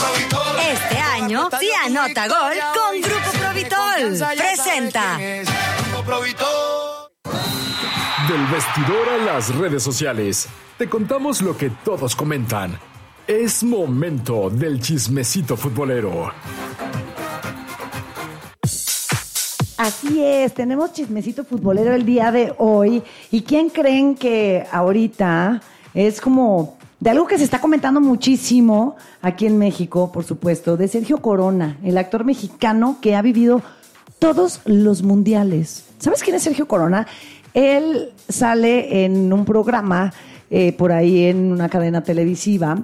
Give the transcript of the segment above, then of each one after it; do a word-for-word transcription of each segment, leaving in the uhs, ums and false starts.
Este año, sí anota gol con Grupo Provitol. Presenta. Del vestidor a las redes sociales, te contamos lo que todos comentan. Es momento del chismecito futbolero. Así es, tenemos chismecito futbolero el día de hoy. ¿Y quién creen que ahorita es como de algo que se está comentando muchísimo aquí en México, por supuesto, de Sergio Corona, el actor mexicano que ha vivido todos los mundiales? ¿Sabes quién es Sergio Corona? Él sale en un programa eh, por ahí en una cadena televisiva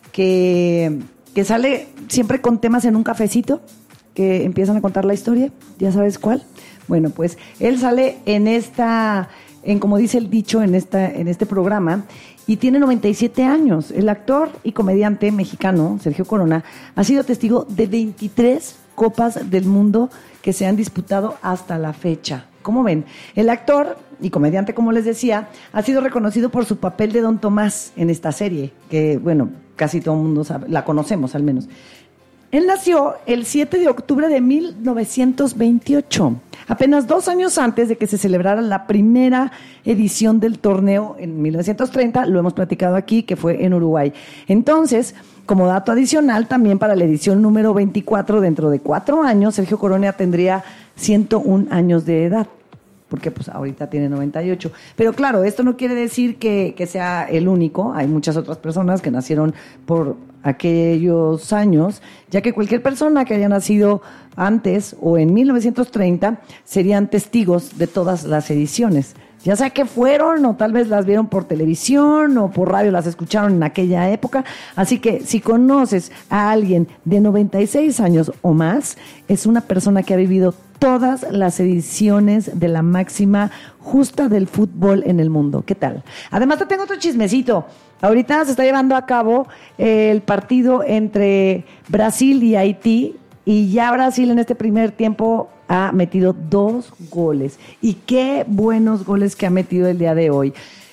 que, que sale siempre con temas en un cafecito que empiezan a contar la historia. ¿Ya sabes cuál? Bueno, pues él sale en esta, en como dice el dicho, en esta, en este programa, y tiene noventa y siete años. El actor y comediante mexicano, Sergio Corona, ha sido testigo de veintitrés Copas del Mundo que se han disputado hasta la fecha. ¿Cómo ven? El actor y comediante, como les decía, ha sido reconocido por su papel de Don Tomás en esta serie, que, bueno, casi todo el mundo sabe, la conocemos al menos. Él nació el siete de octubre de mil novecientos veintiocho, apenas dos años antes de que se celebrara la primera edición del torneo en mil novecientos treinta, lo hemos platicado aquí, que fue en Uruguay. Entonces, como dato adicional, también para la edición número veinticuatro, dentro de cuatro años, Sergio Corona tendría ciento un años de edad, porque pues ahorita tiene noventa y ocho. Pero claro, esto no quiere decir que, que sea el único. Hay muchas otras personas que nacieron por aquellos años, ya que cualquier persona que haya nacido antes o en mil novecientos treinta serían testigos de todas las ediciones. Ya sea que fueron o tal vez las vieron por televisión o por radio, las escucharon en aquella época. Así que si conoces a alguien de noventa y seis años o más, es una persona que ha vivido todas las ediciones de la máxima justa del fútbol en el mundo. ¿Qué tal? Además te tengo otro chismecito. Ahorita se está llevando a cabo el partido entre Brasil y Haití, y ya Brasil en este primer tiempo ha metido dos goles. Y qué buenos goles que ha metido el día de hoy.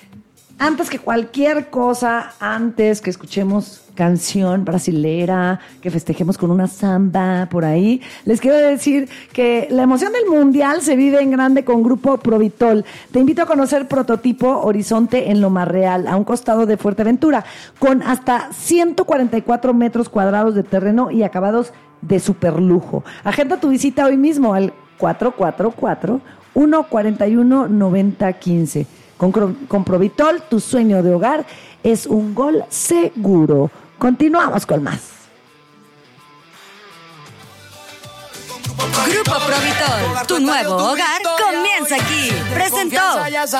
Antes que cualquier cosa, antes que escuchemos canción brasilera, que festejemos con una samba por ahí, les quiero decir que la emoción del Mundial se vive en grande con Grupo Provitol. Te invito a conocer Prototipo Horizonte en Loma Real, a un costado de Fuerteventura, con hasta ciento cuarenta y cuatro metros cuadrados de terreno y acabados de superlujo. Agenda tu visita hoy mismo al cuatro cuatro cuatro, uno cuatro uno, nueve cero uno cinco. Con, con Provitol, tu sueño de hogar es un gol seguro. Continuamos con más. Grupo Provitol, tu nuevo hogar comienza aquí. Presentó.